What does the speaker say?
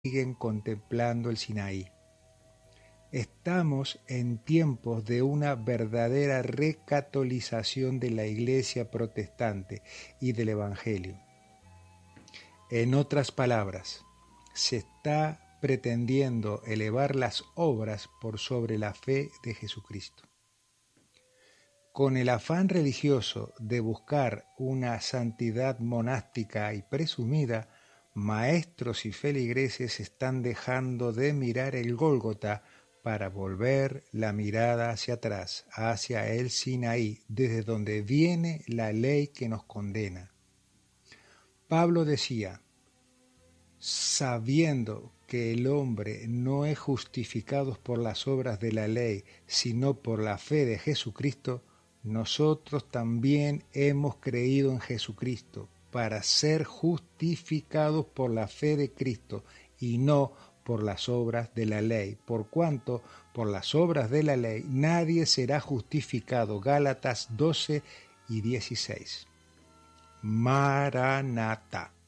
siguen contemplando el Sinaí. Estamos en tiempos de una verdadera recatolización de la Iglesia protestante y del Evangelio. En otras palabras, se está pretendiendo elevar las obras por sobre la fe de Jesucristo. Con el afán religioso de buscar una santidad monástica y presumida, maestros y feligreses están dejando de mirar el Gólgota para volver la mirada hacia atrás, hacia el Sinaí, desde donde viene la ley que nos condena. Pablo decía: sabiendo que el hombre no es justificado por las obras de la ley, sino por la fe de Jesucristo, nosotros también hemos creído en Jesucristo para ser justificados por la fe de Cristo y no por las obras de la ley, por cuanto por las obras de la ley nadie será justificado. Gálatas 12 y 16. Maranatha.